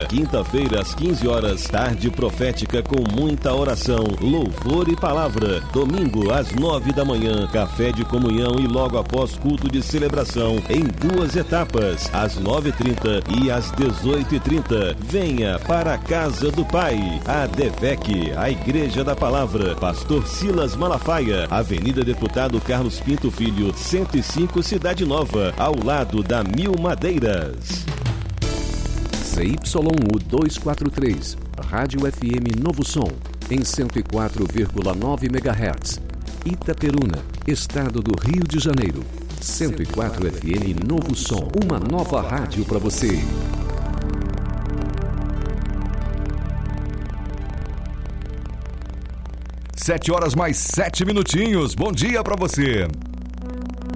Quinta-feira, às 15 horas, tarde profética com muita oração, louvor e palavra. Domingo, às 9 da manhã, café de comunhão e logo após culto de celebração em 2 etapas, às 9h30 e às 18h30. Venha para a Casa do Pai, a DEVEC, a Igreja da Palavra, Pastor Silas Malafaia, Avenida Deputado Carlos Pinto Filho, 105, Cidade Nova, ao lado da Mil Madeiras. ZYU 243, Rádio FM Novo Som, em 104,9 MHz. Itaperuna, Estado do Rio de Janeiro. 104 FM Novo Som, uma nova rádio para você. 7 horas mais 7 minutinhos. Bom dia para você.